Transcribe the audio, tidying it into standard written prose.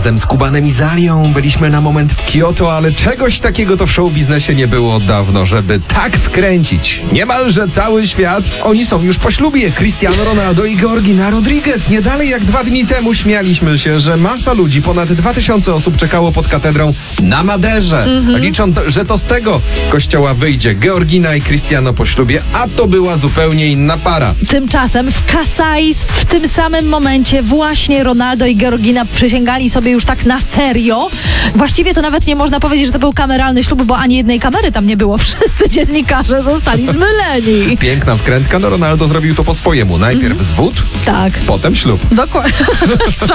Razem z Kubanem i Zalią byliśmy na moment w Kyoto, ale czegoś takiego to w showbiznesie nie było od dawno, żeby tak wkręcić niemalże cały świat. Oni są już po ślubie. Cristiano Ronaldo i Georgina Rodriguez. Nie dalej jak 2 dni temu śmialiśmy się, że masa ludzi, ponad 2000 osób czekało pod katedrą na Maderze, licząc, że to z tego kościoła wyjdzie Georgina i Cristiano po ślubie, a to była zupełnie inna para. Tymczasem w Casais w tym samym momencie właśnie Ronaldo i Georgina przysięgali sobie już tak na serio. Właściwie to nawet nie można powiedzieć, że to był kameralny ślub, bo ani jednej kamery tam nie było. Wszyscy dziennikarze zostali zmyleni. Piękna wkrętka, no Ronaldo zrobił to po swojemu. Najpierw zwód, Tak. potem ślub. Dokładnie.